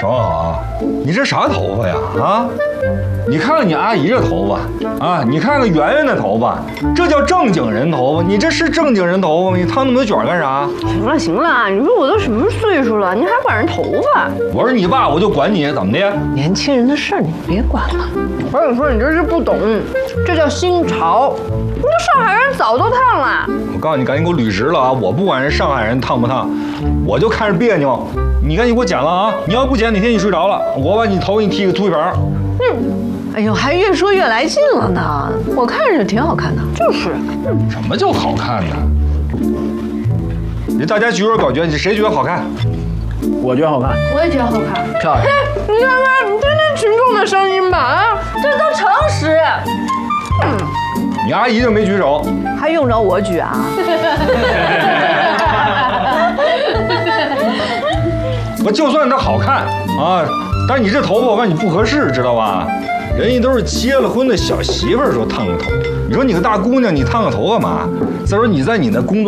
少啊，你这啥头发呀？啊，你看看你阿姨这头发啊，你看看圆圆的头发，这叫正经人头发。你这是正经人头发吗？你烫那么多卷干啥？ 行了行了，你说我都什么岁数了，你还管人头发？ 我是你爸，我就管你，怎么的？ 年轻人的事儿你别管了。 我跟你说，你这是不懂，这叫新潮。你这上海人早都烫了。 我告诉你，赶紧给我捋直了啊！我不管人上海人烫不烫，我就看着别扭。你赶紧给我剪了啊！你要不剪，哪天你睡着了，我把你头给你剃个秃一盆。 哎呦，还越说越来劲了呢。我看着挺好看的。 就是， 什么叫好看呢？你大家举手表决，你谁觉得好看？ 我觉得好看， 我也觉得好看。 漂亮。 你看看，你听听群众的声音吧啊，这都诚实。 你阿姨就没举手， 还用着我举啊？ 我就算它好看啊，但是你这头发我看你不合适，知道吧？人家都是结了婚的小媳妇儿说烫个头，你说你个大姑娘，你烫个头干嘛？再说你在你那工作。